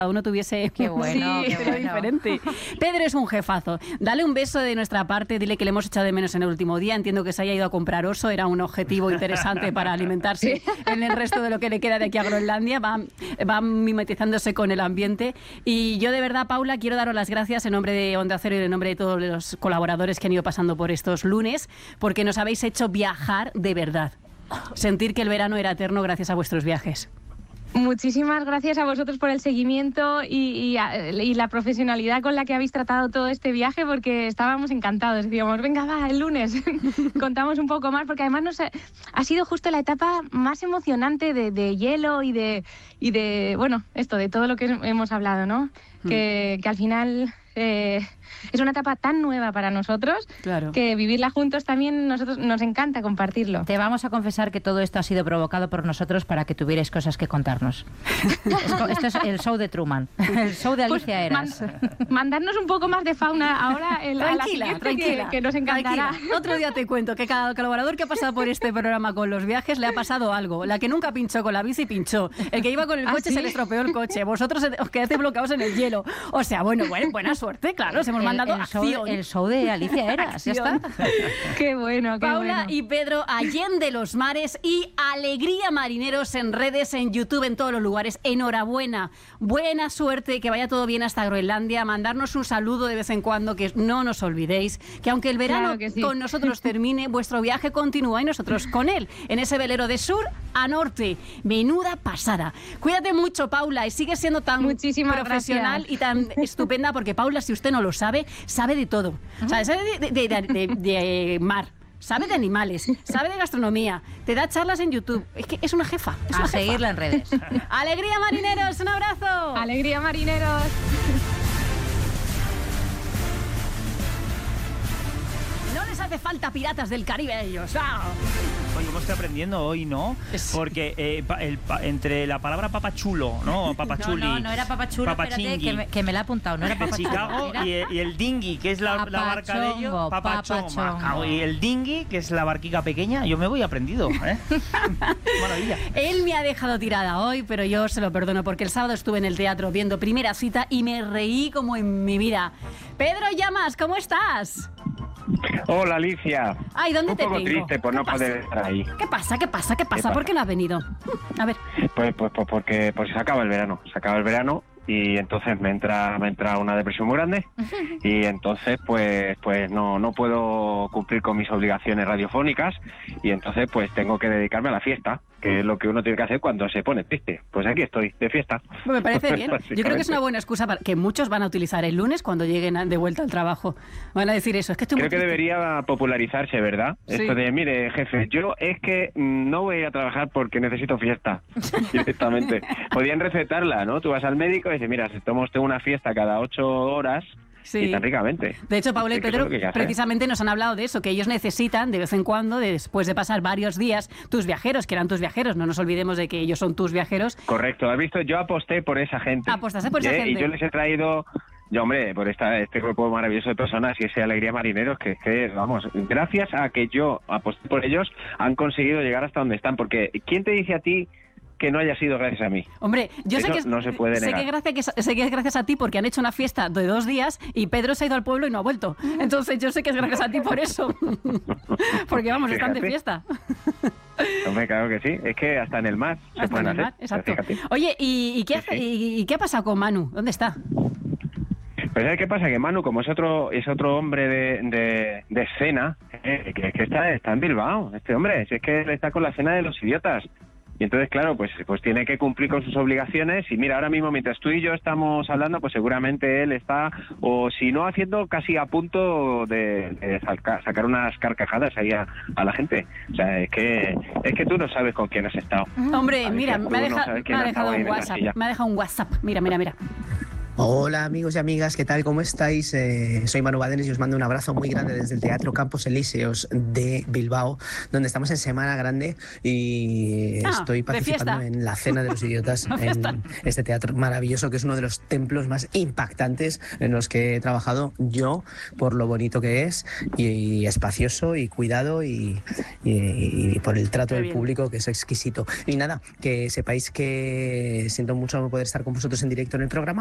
uno tuviese qué bueno, sí, qué bueno. diferente. Pedro es un jefazo. Dale un beso de nuestra parte, dile que le hemos echado de menos en el último día. Entiendo que se haya ido a comprar oso, era un objetivo interesante para alimentarse en el resto de lo que le queda de aquí a Groenlandia. Va mimetizándose con el ambiente. Y yo de verdad, Paula, quiero daros las gracias en nombre de Onda Cero y en nombre de todos los colaboradores que han ido pasando por estos lunes, porque nos habéis hecho viajar de verdad. Sentir que el verano era eterno gracias a vuestros viajes. Muchísimas gracias a vosotros por el seguimiento y la profesionalidad con la que habéis tratado todo este viaje, porque estábamos encantados. Decíamos, venga, va, el lunes contamos un poco más, porque además ha sido justo la etapa más emocionante de hielo y de bueno, esto, de todo lo que hemos hablado, ¿no? Que al final... es una etapa tan nueva para nosotros, claro, que vivirla juntos también nosotros nos encanta compartirlo. Te vamos a confesar que todo esto ha sido provocado por nosotros para que tuvierais cosas que contarnos. Esto es el show de Truman, el show de Alicia Eras. Mandarnos un poco más de fauna ahora a la tranquila, siguiente, que nos encantará. Tranquila. Otro día te cuento que cada colaborador que ha pasado por este programa con los viajes le ha pasado algo. La que nunca pinchó con la bici pinchó. El que iba con el coche ¿sí? se le estropeó el coche. Vosotros os quedaste bloqueados en el hielo. O sea, buena suerte, claro. Os hemos mandado acción. El show de Alicia Eras, ya está. Qué bueno, qué Paula bueno. y Pedro, Allende los mares y Alegría Marineros en redes, en YouTube, en todos los lugares. Enhorabuena, buena suerte, que vaya todo bien hasta Groenlandia. Mandarnos un saludo de vez en cuando, que no nos olvidéis, que aunque el verano Claro sí. con nosotros termine, vuestro viaje continúa y nosotros con él, en ese velero de sur a norte. Menuda pasada. Cuídate mucho, Paula, y sigue siendo tan Muchísimas profesional gracias. y tan estupenda, porque Paula, si usted no lo sabe, sabe de todo. O sea, sabe de mar, sabe de animales, sabe de gastronomía, te da charlas en YouTube. Es que es una jefa. Es una A seguirla en redes. ¡Alegría, marineros! ¡Un abrazo! Alegría, marineros. No les hace falta piratas del Caribe a ellos. ¡Ah! Oye, ¿cómo estoy aprendiendo hoy, no? Porque entre la palabra papachulo, ¿no? Papachuli. No era papachulo, espérate, que me la he apuntado. No era de papachulo. Chicago y el dinghy, que es la barca de ellos. Papachongo. Y el dinghy, que es la barquica pequeña. Yo me voy aprendido, ¿eh? Maravilla. Él me ha dejado tirada hoy, pero yo se lo perdono porque el sábado estuve en el teatro viendo Primera Cita y me reí como en mi vida. Pedro Llamas, ¿cómo estás? Hola, Alicia. Ay, ¿dónde te tengo? Un poco triste por no poder estar ahí. ¿Qué pasa? pasa? ¿Por qué no has venido? A ver. Pues porque se acaba el verano y entonces me entra una depresión muy grande y entonces pues no puedo cumplir con mis obligaciones radiofónicas y entonces pues tengo que dedicarme a la fiesta, que es lo que uno tiene que hacer cuando se pone triste. Pues aquí estoy, de fiesta. Pues me parece bien. Yo creo que es una buena excusa para que muchos van a utilizar el lunes cuando lleguen de vuelta al trabajo. Van a decir eso, es que estoy muy Creo que triste. debería popularizarse, ¿verdad? Sí. Esto de, mire, jefe, yo es que no voy a trabajar porque necesito fiesta directamente. Podían recetarla, ¿no? Tú vas al médico y dices, mira, tengo una fiesta cada 8 horas Sí. y tan ricamente. De hecho, Paula y Es que eso Pedro es lo que hay que hacer. precisamente nos han hablado de eso, que ellos necesitan de vez en cuando, después de pasar varios días, tus viajeros, que eran tus viajeros, no nos olvidemos de que ellos son tus viajeros. Correcto, has visto, yo aposté por esa gente. Apostaste por esa gente. Y yo les he traído, hombre, por este grupo maravilloso de personas y ese Alegría Marineros, que vamos, gracias a que yo aposté por ellos, han conseguido llegar hasta donde están, porque ¿quién te dice a ti que no haya sido gracias a mí? Hombre, yo sé Eso que es, no se puede sé negar. que es gracias a ti porque han hecho una fiesta de 2 días y Pedro se ha ido al pueblo y no ha vuelto. Entonces yo sé que es gracias a ti por eso. Porque vamos, están de Fíjate. fiesta. Hombre, claro que sí, es que hasta en el mar se Hasta pueden en el mar, hacer. exacto. Fíjate. Oye, ¿y qué, Sí, ¿y qué ha pasado con Manu? ¿Dónde está? Pues ¿sabes qué pasa? Que Manu, como es otro hombre de escena, que está en Bilbao, este hombre, si es que él está con la escena de los idiotas. Y entonces, claro, pues tiene que cumplir con sus obligaciones. Y mira, ahora mismo, mientras tú y yo estamos hablando, pues seguramente él está, o si no haciendo, casi a punto de sacar unas carcajadas ahí a la gente. O sea, es que tú no sabes con quién has estado. Hombre, Alicia, mira, tú me ha no dejado sabes quién ha estado un ahí en esa WhatsApp. silla. Me ha dejado un WhatsApp. Mira. Hola amigos y amigas, ¿qué tal? ¿Cómo estáis? Soy Manu Badenes y os mando un abrazo muy grande desde el Teatro Campos Elíseos de Bilbao, donde estamos en Semana Grande y estoy participando en la Cena de los Idiotas, en este teatro maravilloso que es uno de los templos más impactantes en los que he trabajado yo, por lo bonito que es y espacioso y cuidado y por el trato del público, que es exquisito. Y nada, que sepáis que siento mucho no poder estar con vosotros en directo en el programa,